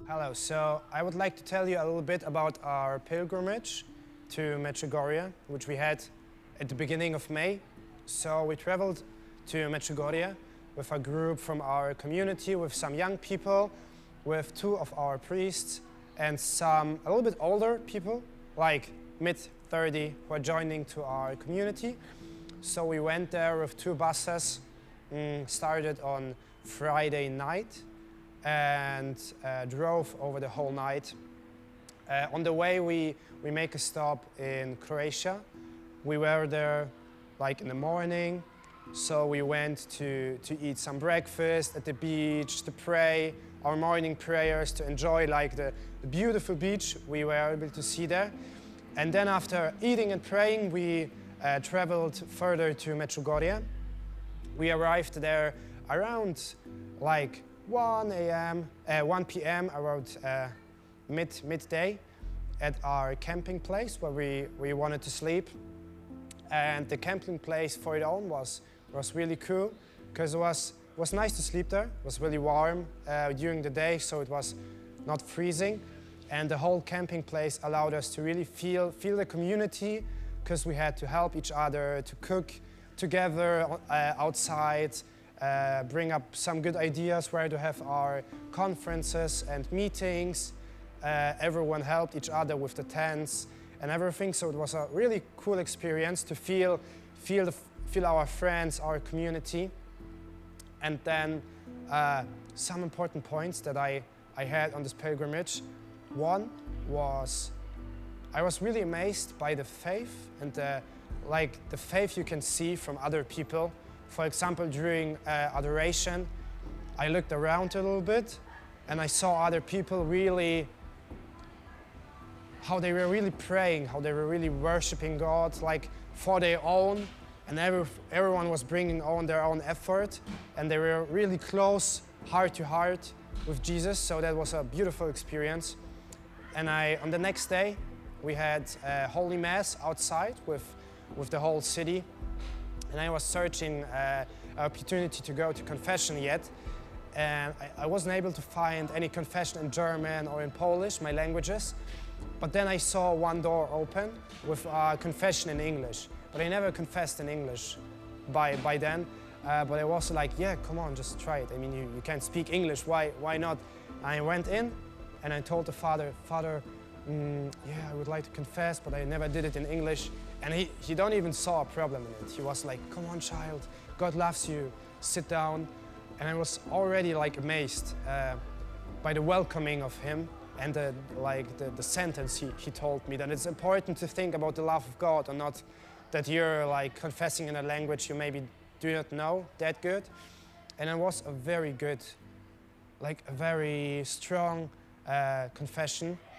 Hello, so I would like to tell you a little bit about our pilgrimage to Medjugorje, which we had at the beginning of May. So we traveled to Medjugorje with a group from our community, with some young people, with two of our priests, and some a little bit older people, like mid-30, who are joining to our community. So we went there with two buses, started on Friday night, and drove over the whole night. On the way, we make a stop in Croatia. We were there like in the morning, so we went to eat some breakfast at the beach, to pray our morning prayers, to enjoy like the beautiful beach we were able to see there. And then after eating and praying, we traveled further to Medjugorje. We arrived there around like 1 p.m. around midday at our camping place where we wanted to sleep. And the camping place for it own was really cool because it was nice to sleep there. It was really warm during the day, so it was not freezing. And the whole camping place allowed us to really feel the community, because we had to help each other, to cook together outside, bring up some good ideas where to have our conferences and meetings. Everyone helped each other with the tents and everything, so it was a really cool experience to feel our friends, our community. And then some important points that I had on this pilgrimage. One was I was really amazed by the faith and the faith you can see from other people. For example, during adoration, I looked around a little bit and I saw other people how they were really praying, how they were really worshiping God, like for their own, and everyone was bringing on their own effort, and they were really close, heart to heart with Jesus, so that was a beautiful experience. And on the next day, we had Holy Mass outside with the whole city. And I was searching an opportunity to go to confession yet. And I wasn't able to find any confession in German or in Polish, my languages. But then I saw one door open with a confession in English. But I never confessed in English by then. But I was like, yeah, come on, just try it. I mean, you can't speak English, why not? I went in and I told the Father, yeah, I would like to confess, but I never did it in English. And he don't even saw a problem in it. He was like, come on, child, God loves you, sit down. And I was already like amazed by the welcoming of him and the sentence he told me, that it's important to think about the love of God and not that you're like confessing in a language you maybe do not know that good. And it was a very good, like a very strong confession.